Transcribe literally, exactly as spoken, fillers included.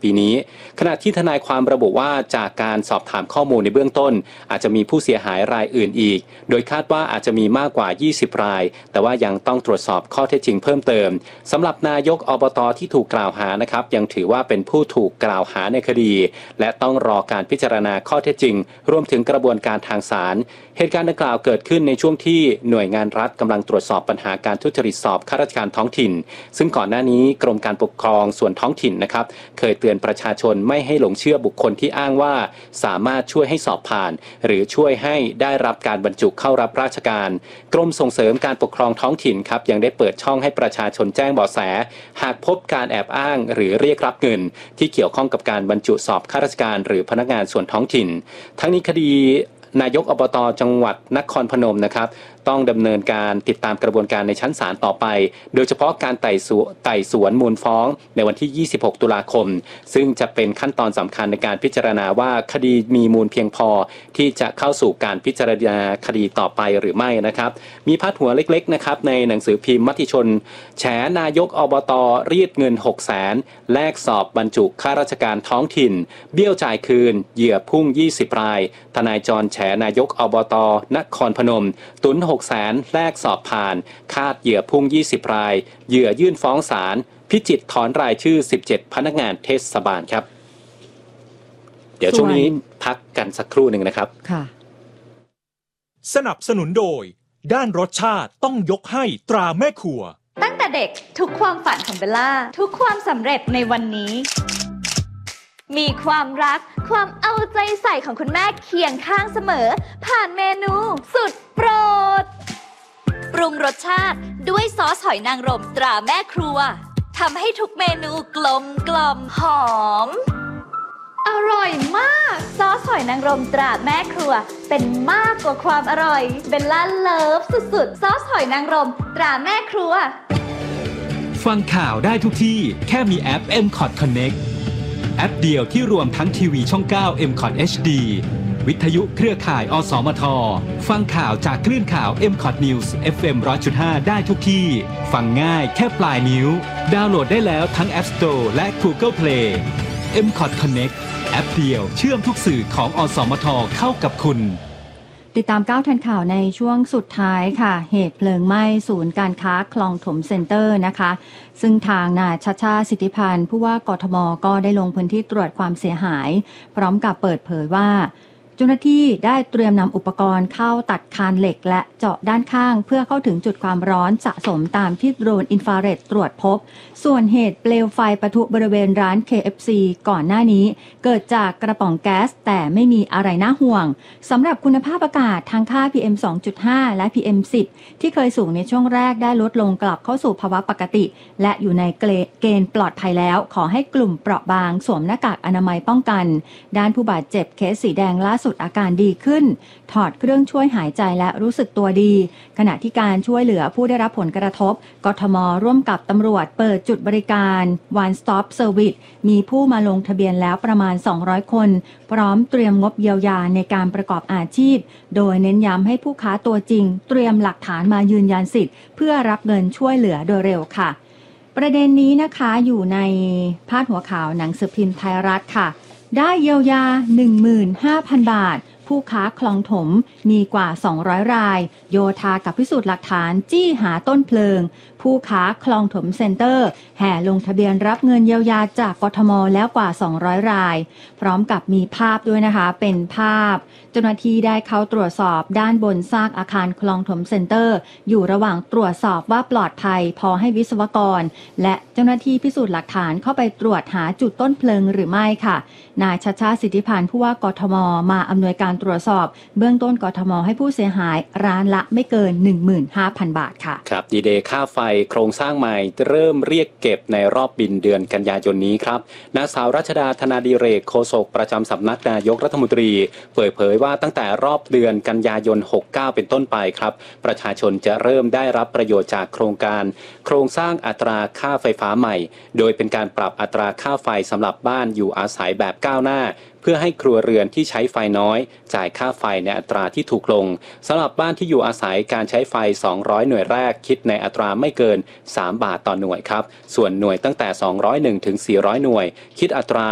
ปีนี้ขณะที่ทนายความระบุว่าจากการสอบถามข้อมูลในเบื้องต้นอาจจะมีผู้เสียหายรายอื่นอีกโดยคาดว่าอาจจะมีมากกว่ายี่สิบรายแต่ว่ายังต้องตรวจสอบข้อเท็จจริงเพิ่มเติมสำหรับนายกอบต.ที่ถูกกล่าวหานะครับยังถือว่าเป็นผู้ถูกกล่าวหาในคดีและต้องรอการพิจารณาข้อเท็จจริงรวมถึงกระบวนการทางศาลเหตุการณ์ดังกล่าวเกิดขึ้นในช่วงที่หน่วยงานรัฐกำลังตรวจสอบปัญหาการทุจริตสอบข้าราชการท้องถิ่นซึ่งก่อนหน้านี้กรมการปกครองส่วนท้องถิ่นนะครับเคยเตือนประชาชนไม่ให้หลงเชื่อบุคคลที่อ้างว่าสามารถช่วยให้สอบผ่านหรือช่วยให้ได้รับการบรรจุเข้ารับราชการกรมส่งเสริมการปกครองท้องถิ่นครับยังได้เปิดช่องให้ประชาชนแจ้งเบาะแสหากพบการแอบอ้างหรือเรียกรับเงินที่เกี่ยวข้องกับการบรรจุสอบข้าราชการหรือพนักงานส่วนท้องถิ่นทั้งนี้คดีนายกอบต.จังหวัดนครพนมนะครับต้องดำเนินการติดตามกระบวนการในชั้นศาลต่อไปโดยเฉพาะการไต่สวนไต่สวนมูลฟ้องในวันที่ยี่สิบหกตุลาคมซึ่งจะเป็นขั้นตอนสำคัญในการพิจารณาว่าคดีมีมูลเพียงพอที่จะเข้าสู่การพิจารณาคดีต่อไปหรือไม่นะครับมีพาดหัวเล็กๆนะครับในหนังสือพิมพ์มติชนแฉนายกอบต.รีดเงินหกแสนแลกสอบบรรจุข้าราชการท้องถิ่นเบี้ยวจ่ายคืนเหยื่อพุ่งยี่สิบรายทนายจรแฉนายกอบต.นครพนมตุนหกแสนแลกสอบผ่านคาดเหยื่อพุ่งยี่สิบรายเหยื่อยื่นฟ้องศาลพิจิตรถอนรายชื่อสิบเจ็ดพนักงานเทศบาลครับเดี๋ยวช่วงนี้พักกันสักครู่หนึ่งนะครับค่ะสนับสนุนโดยด้านรสชาติต้องยกให้ตราแม่ครัวตั้งแต่เด็กทุกความฝันของเบลล่าทุกความสำเร็จในวันนี้มีความรักความเอาใจใส่ของคุณแม่เคียงข้างเสมอผ่านเมนูสุดโปรดปรุงรสชาติด้วยซอสหอยนางรมตราแม่ครัวทำให้ทุกเมนูกลมกล่อมหอมอร่อยมากซอสหอยนางรมตราแม่ครัวเป็นมากกว่าความอร่อยเบลล่าเลิฟสุดๆซอสหอยนางรมตราแม่ครัวฟังข่าวได้ทุกที่แค่มีแอป เอ็ม คอท Connect แอปเดียวที่รวมทั้งทีวีช่องเก้า เอ็ม คอท เอช ดี วิทยุเครือข่ายอสมทฟังข่าวจากคลื่นข่าว เอ็ม คอท News เอฟ เอ็ม หนึ่งร้อยจุดห้า ได้ทุกที่ฟังง่ายแค่ปลายนิ้วดาวน์โหลดได้แล้วทั้ง App Store และ Google Play เอ็ม คอท Connect แอปเดียวเชื่อมทุกสื่อของอสมทเข้ากับคุณติดตามก้าวทันข่าวในช่วงสุดท้ายค่ะเหตุเพลิงไหม้ศูนย์การค้าคลองถมเซ็นเตอร์นะคะซึ่งทางนายชัชชาติสิทธิพันธ์ผู้ว่ากทมก็ได้ลงพื้นที่ตรวจความเสียหายพร้อมกับเปิดเผยว่าเจ้าหน้าที่ได้เตรียมนำอุปกรณ์เข้าตัดคานเหล็กและเจาะด้านข้างเพื่อเข้าถึงจุดความร้อนสะสมตามที่โดรนอินฟราเรดตรวจพบส่วนเหตุเปลวไฟปะทุบริเวณร้าน เค เอฟ ซี ก่อนหน้านี้เกิดจากกระป๋องแก๊สแต่ไม่มีอะไรน่าห่วงสำหรับคุณภาพอากาศทางค่า พี เอ็ม สองจุดห้า และ พี เอ็ม สิบ ที่เคยสูงในช่วงแรกได้ลดลงกลับเข้าสู่ภาวะปกติและอยู่ในเกณฑ์ปลอดภัยแล้วขอให้กลุ่มเปราะบางสวมหน้ากากอนามัยป้องกันด้านผู้บาดเจ็บเคสสีแดงล่าสุดอาการดีขึ้นถอดเครื่องช่วยหายใจและรู้สึกตัวดีขณะที่การช่วยเหลือผู้ได้รับผลกระทบกทมร่วมกับตำรวจเปิดจุดบริการ One Stop Service มีผู้มาลงทะเบียนแล้วประมาณสองร้อยคนพร้อมเตรียมงบเยียวยาในการประกอบอาชีพโดยเน้นย้ำให้ผู้ค้าตัวจริงเตรียมหลักฐานมายืนยันสิทธิ์เพื่อรับเงินช่วยเหลือโดยเร็วค่ะประเด็นนี้นะคะอยู่ในพาดหัวข่าวหนังสือพิมพ์ไทยรัฐค่ะได้เยียวยา หนึ่งหมื่นห้าพัน บาทผู้ค้าคลองถมมีกว่าสองร้อยรายโยธากับพิสูจน์หลักฐานจี้หาต้นเพลิงผู้ค้าคลองถมเซ็นเตอร์แห่ลงทะเบียนรับเงินเยียวยาจากกทมแล้วกว่าสองร้อยรายพร้อมกับมีภาพด้วยนะคะเป็นภาพเจ้าหน้าที่ได้เข้าตรวจสอบด้านบนซากอาคารคลองถมเซ็นเตอร์อยู่ระหว่างตรวจสอบว่าปลอดภัยพอให้วิศวกรและเจ้าหน้าที่พิสูจน์หลักฐานเข้าไปตรวจหาจุดต้นเพลิงหรือไม่ค่ะนายชัชชาติสิทธิพันธ์ผู้ว่ากทมมาอำนวยการตรวจสอบเบื้องต้นกทมให้ผู้เสียหายร้านละไม่เกิน หนึ่งหมื่นห้าพัน บาทค่ะครับดีเดย์ค่าไฟโครงสร้างใหม่เริ่มเรียกเก็บในรอบบินเดือนกันยายนนี้ครับนางสาวรัชดาธนาดิเรกโฆษกประจำสำนักนายกรัฐมนตรีเปิดเผยว่าตั้งแต่รอบเดือนกันยายนหกสิบเก้าเป็นต้นไปครับประชาชนจะเริ่มได้รับประโยชน์จากโครงการโครงสร้างอัตราค่าไฟฟ้าใหม่โดยเป็นการปรับอัตราค่าไฟสำหรับบ้านอยู่อาศัยแบบก้าวหน้าเพื่อให้ครัวเรือนที่ใช้ไฟน้อยจ่ายค่าไฟในอัตราที่ถูกลงสำหรับบ้านที่อยู่อาศัยการใช้ไฟสองร้อยหน่วยแรกคิดในอัตราไม่เกินสามบาทต่อหน่วยครับส่วนหน่วยตั้งแต่สองร้อยเอ็ดถึงสี่ร้อยหน่วยคิดอัตรา